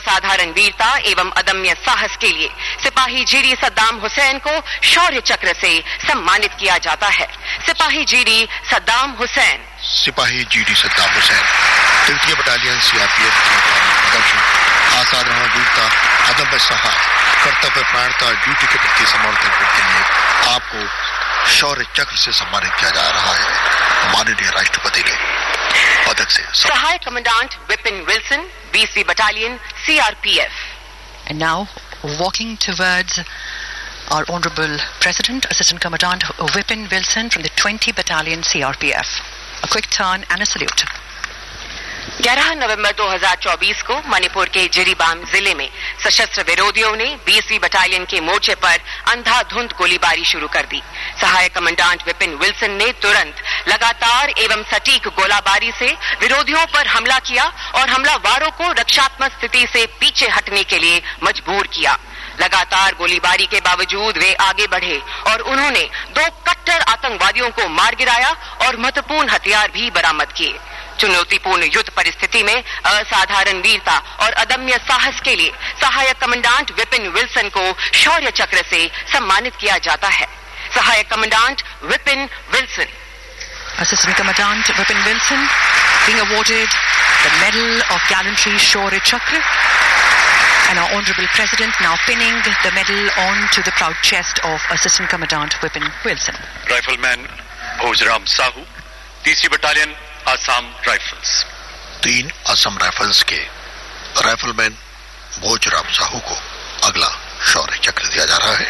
असाधारण वीरता एवं अदम्य साहस के लिए सिपाही जीडी सद्दाम हुसैन को शौर्य चक्र से सम्मानित किया जाता है। सिपाही जीडी सद्दाम हुसैन। सिपाही GD Saddam Hussain, 3वीं battalion CRPF असाधारण वीरता, अदम्य साहस, कर्तव्य परायणता, ड्यूटी के प्रति समर्पण के लिए आपको शौर्य चक्र से सम्मानित किया जा रहा है। माननीय राष्ट्रपति ने पदक से सहायक commandant Vipin Wilson, 20वीं battalion CRPF. And now walking towards our Honorable President, Assistant Commandant Vipin Wilson from the 20 Battalion CRPF. A quick turn and a salute. 11 नवंबर 2024 को मणिपुर के जिरीबाम जिले में सशस्त्र विरोधियों ने 20वीं बटालियन के मोर्चे पर अंधाधुंध गोलीबारी शुरू कर दी। सहायक कमांडेंट विपिन विल्सन ने तुरंत लगातार एवं सटीक गोलाबारी से विरोधियों पर हमला किया और हमलावरों को रक्षात्मक स्थिति से पीछे हटने के लिए मजबूर किया। लगातार गोलीबारी के बावजूद वे आगे बढ़े और उन्होंने 2 कट्टर आतंकवादियों को मार गिराया और महत्वपूर्ण हथियार भी बरामद किए। चुनौतीपूर्ण युद्ध परिस्थिति में असाधारण वीरता और अदम्य साहस के लिए सहायक कमांडेंट विपिन विल्सन को शौर्य चक्र से सम्मानित किया जाता है। सहायक commandant Vipin Wilson. Assistant Commandant Vipin Wilson being awarded the Medal of Gallantry Shaurya Chakra, and our Honorable President now pinning the medal onto the proud chest of Assistant Commandant Vipin Wilson. Rifleman Bhojram Sahu, 3री battalion Assam rifles. 3 Assam rifles के rifleman Bhojram Sahu को अगला शौर्य चक्र दिया जा रहा है।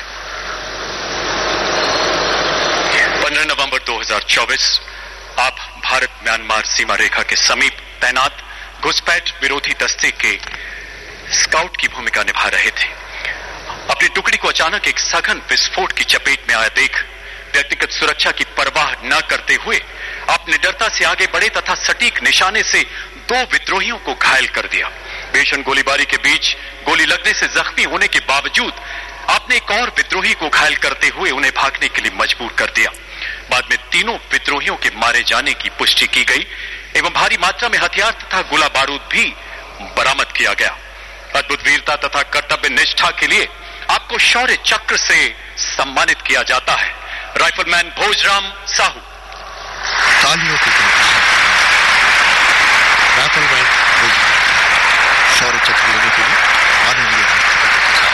15 नवंबर 2024 आप Bharat Myanmar सीमा रेखा के समीप तैनात घुसपैठ विरोधी दस्ते के स्काउट की भूमिका निभा रहे थे। अपनी टुकड़ी को अचानक एक सघन विस्फोट की चपेट में आया देख व्यक्तिगत सुरक्षा की परवाह न करते हुए आप निडरता से आगे बढ़े तथा सटीक निशाने से 2 विद्रोहियों को घायल कर दिया। भीषण गोलीबारी के बीच गोली लगने से जख्मी होने के बावजूद आपने एक और विद्रोही को घायल करते हुए उन्हें भागने के लिए मजबूर कर दिया। बाद में तीनों विद्रोहियों के मारे जाने की पुष्टि की गई एवं भारी मात्रा में हथियार तथा गोला बारूद भी बरामद किया गया। अद्भुत वीरता तथा कर्तव्य निष्ठा के लिए आपको शौर्य चक्र से सम्मानित किया जाता है। राइफलमैन भोजराम साहू। तालियों की राइफलमैन भोजराम शौर्य चक्र लेने के लिए माननीय राष्ट्रपति के साथ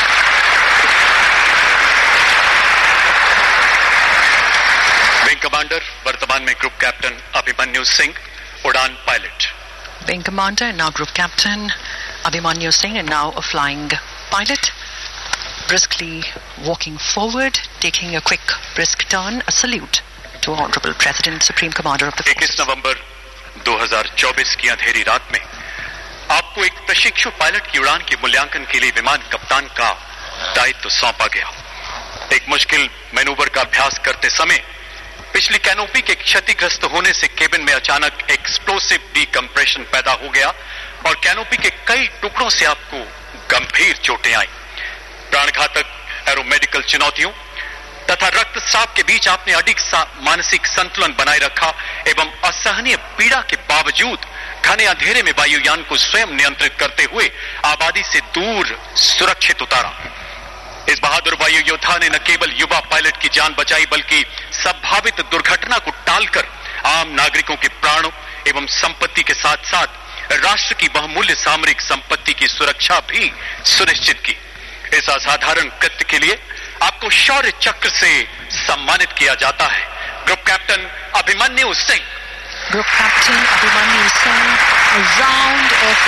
विंग कमांडर वर्तमान में ग्रुप कैप्टन अभिमन्यु सिंह, उड़ान pilot. Wing Commander and now Group Captain Abhimanyu Singh, and now a flying pilot, briskly walking forward, taking a quick brisk turn. A salute to Honorable President, Supreme Commander of the Forces. 21 नवंबर 2024 की अंधेरी रात में आपको एक प्रशिक्षु pilot की उड़ान के मूल्यांकन के लिए विमान कप्तान का दायित्व सौंपा गया। एक मुश्किल मैनूवर का अभ्यास करते समय पिछली कैनोपी के क्षतिग्रस्त होने से केबिन में अचानक एक्सप्लोसिव डीकम्प्रेशन पैदा हो गया और कैनोपी के कई टुकड़ों से आपको गंभीर चोटें आई। प्राणघातक एरोमेडिकल चुनौतियों तथा रक्तस्राव के बीच आपने अडिग मानसिक संतुलन बनाए रखा एवं असहनीय पीड़ा के बावजूद घने अंधेरे में वायुयान को स्वयं नियंत्रित करते हुए आबादी से दूर सुरक्षित उतारा। इस बहादुर वायु योद्धा ने न केवल युवा पायलट की जान बचाई बल्कि संभावित दुर्घटना को टालकर आम नागरिकों के प्राणों एवं संपत्ति के साथ साथ राष्ट्र की बहुमूल्य सामरिक संपत्ति की सुरक्षा भी सुनिश्चित की। इस असाधारण कृत्य के लिए आपको शौर्य चक्र से सम्मानित किया जाता है। Group captain Abhimanyu Singh. Group Captain Abhimanyu Singh, a round of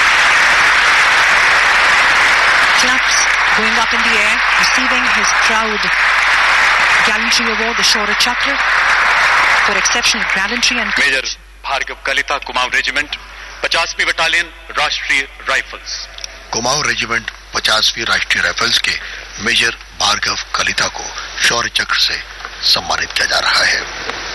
claps going up in the air, receiving his proud gallantry award, the Shaurya Chakra, for exceptional gallantry and major Bhargava Kalita, Kumaon regiment, 50वीं battalion राष्ट्रीय राइफल्स। कुमाऊं रेजिमेंट 50वीं राष्ट्रीय rifles के major Bhargava Kalita को शौर्य चक्र से सम्मानित किया जा रहा है।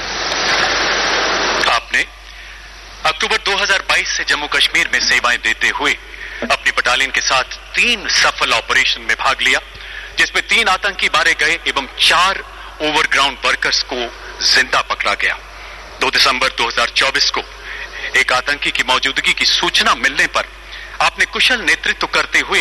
आपने अक्टूबर 2022 से जम्मू कश्मीर में सेवाएं देते हुए अपनी बटालियन के साथ 3 सफल ऑपरेशन में भाग लिया, जिसमें 3 आतंकी मारे गए एवं 4 ओवरग्राउंड वर्कर्स को जिंदा पकड़ा गया। 2 दिसंबर 2024 को एक आतंकी की मौजूदगी की सूचना मिलने पर आपने कुशल नेतृत्व करते हुए